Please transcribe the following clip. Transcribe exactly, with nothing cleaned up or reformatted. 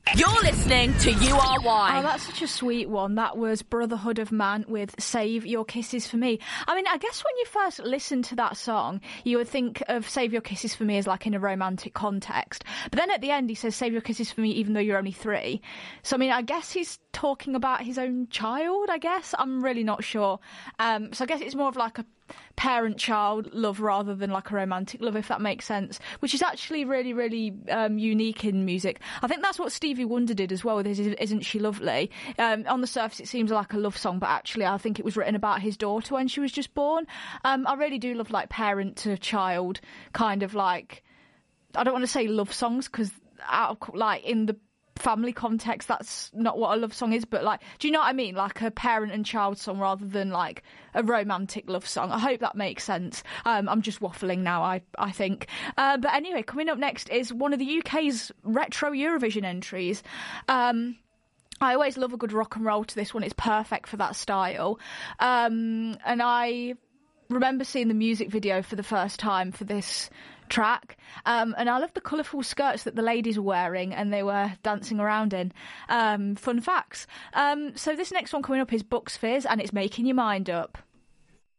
You're listening to U R Y. Oh, that's such a sweet one. That was Brotherhood of Man with Save Your Kisses for Me. I mean, I guess when you first listen to that song, you would think of Save Your Kisses for Me as like in a romantic context. But then at the end, he says, Save your kisses for me, even though you're only three. So, I mean, I guess he's talking about his own child, I guess. I'm really not sure. Um, so I guess it's more of like a parent-child love rather than like a romantic love, if that makes sense, which is actually really, really um, unique in music. I think that's what Stevie Wonder did as well with his Isn't She Lovely? Um, on the surface, it seems like a love song, but actually I think it was written about his daughter when she was just born. Um, I really do love like parent-to-child kind of like, I don't want to say love songs because out of like in the family context that's not what a love song is, but like, do you know what I mean, like a parent and child song rather than like a romantic love song. I hope that makes sense. um, I'm just waffling now, I, I think. Uh, but anyway, coming up next is one of the U K's retro Eurovision entries. um I always love a good rock and roll to this one. It's perfect for that style. um, and I remember seeing the music video for the first time for this track, um, and I love the colourful skirts that the ladies were wearing and they were dancing around in. Um, fun facts. Um, so this next one coming up is Bucks Fizz, and it's Making Your Mind Up.